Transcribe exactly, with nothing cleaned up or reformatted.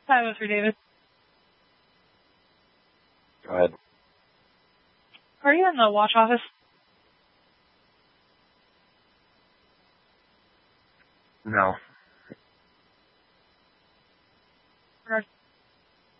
five oh three, David. Go ahead. Are you in the watch office? No.